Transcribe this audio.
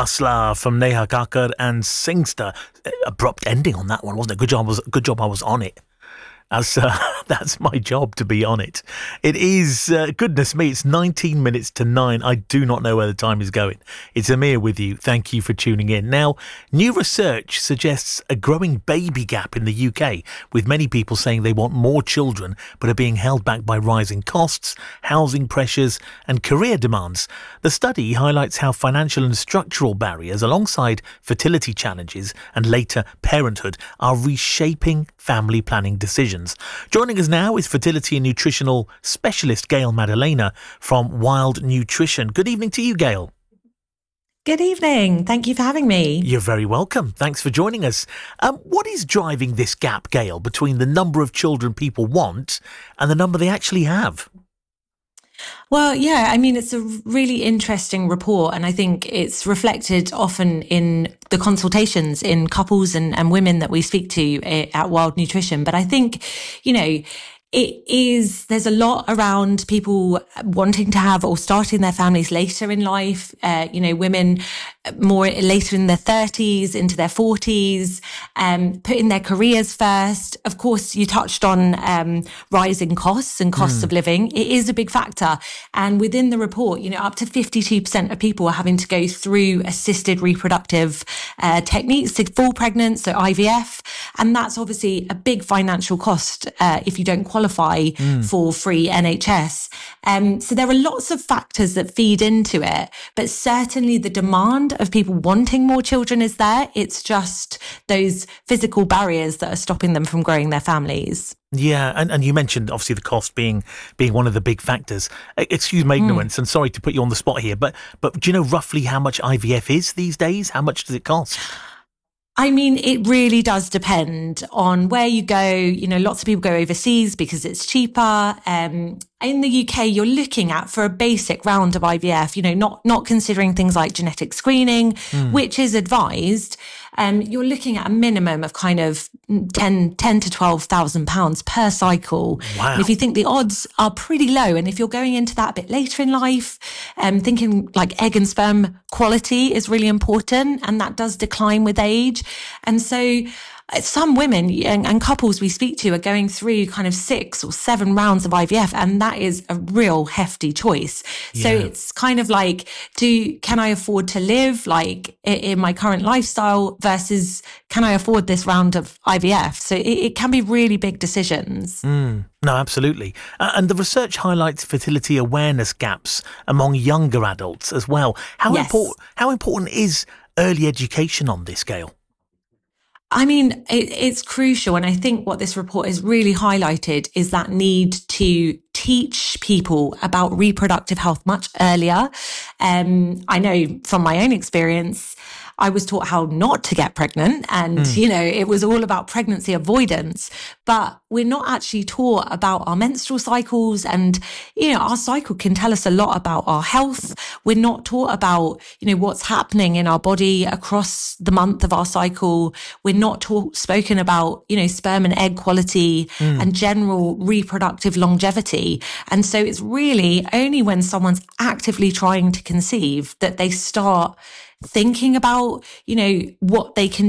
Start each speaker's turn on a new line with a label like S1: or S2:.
S1: Masla from Neha Kakkar and Singster. Abrupt ending on that one, wasn't it? Good job I was on it. That's my job, to be on it. It is, goodness me, it's 19 minutes to 9. I do not know where the time is going. It's Amir with you. Thank you for tuning in. Now, new research suggests a growing baby gap in the UK, with many people saying they want more children but are being held back by rising costs, housing pressures and career demands. The study highlights how financial and structural barriers, alongside fertility challenges and later parenthood, are reshaping family planning decisions. Joining us now is fertility and nutritional specialist Gail Maddalena from Wild Nutrition. Good evening to you, Gail.
S2: Good evening. Thank you for having me.
S1: You're very welcome. Thanks for joining us. What is driving this gap, Gail, between the number of children people want and the number they actually have?
S2: Well, yeah, I mean, it's a really interesting report, and I think it's reflected often in the consultations in couples and women that we speak to at Wild Nutrition. But I think, there's a lot around people wanting to have or starting their families later in life, women more later in their 30s, into their 40s, putting their careers first. Of course, you touched on rising costs and costs of living. It is a big factor. And within the report, up to 52% of people are having to go through assisted reproductive techniques to fall pregnant, so IVF. And that's obviously a big financial cost if you don't qualify for free NHS. So there are lots of factors that feed into it, but certainly the demand of people wanting more children is there. It's just those physical barriers that are stopping them from growing their families.
S1: Yeah, and you mentioned obviously the cost being one of the big factors. Excuse my ignorance, and sorry to put you on the spot here, but do you know roughly how much IVF is these days? How much does it cost?
S2: I mean, it really does depend on where you go. Lots of people go overseas because it's cheaper. In the UK, you're looking at, for a basic round of IVF, not considering things like genetic screening, which is advised. You're looking at a minimum of kind of £10,000 to £12,000 per cycle.
S1: Wow.
S2: And if you think the odds are pretty low, and if you're going into that a bit later in life, thinking like egg and sperm quality is really important, and that does decline with age. And so some women and couples we speak to are going through kind of 6 or 7 rounds of IVF, and that is a real hefty choice. Yeah. So it's kind of like, can I afford to live like in my current lifestyle versus can I afford this round of IVF? So it can be really big decisions.
S1: No, absolutely. And the research highlights fertility awareness gaps among younger adults as well. How important is early education on this scale?
S2: I mean, it's crucial. And I think what this report has really highlighted is that need to teach people about reproductive health much earlier. I know from my own experience, I was taught how not to get pregnant, and, it was all about pregnancy avoidance, but we're not actually taught about our menstrual cycles, and, our cycle can tell us a lot about our health. We're not taught about, what's happening in our body across the month of our cycle. We're not spoken about, sperm and egg quality and general reproductive longevity. And so it's really only when someone's actively trying to conceive that they start thinking about, what they can